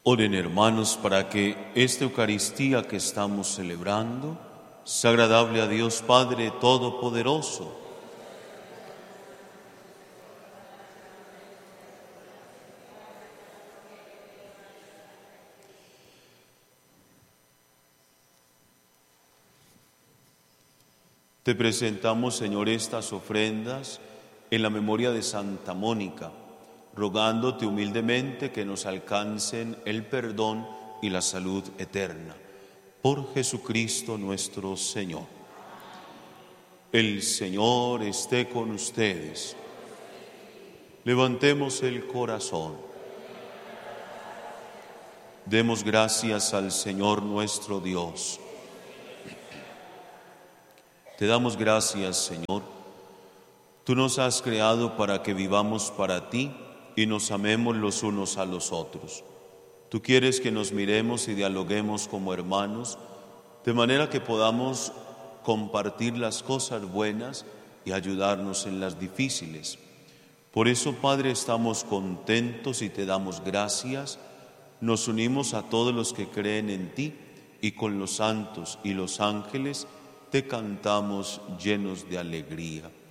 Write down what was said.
Oren, hermanos, para que esta Eucaristía que estamos celebrando sea agradable a Dios Padre Todopoderoso. Te presentamos, Señor, estas ofrendas en la memoria de Santa Mónica, rogándote humildemente que nos alcancen el perdón y la salud eterna. Por Jesucristo nuestro Señor. El Señor esté con ustedes. Levantemos el corazón. Demos gracias al Señor nuestro Dios. Te damos gracias, Señor. Tú nos has creado para que vivamos para ti y nos amemos los unos a los otros. Tú quieres que nos miremos y dialoguemos como hermanos, de manera que podamos compartir las cosas buenas y ayudarnos en las difíciles. Por eso, Padre, estamos contentos y te damos gracias. Nos unimos a todos los que creen en ti y con los santos y los ángeles te cantamos llenos de alegría.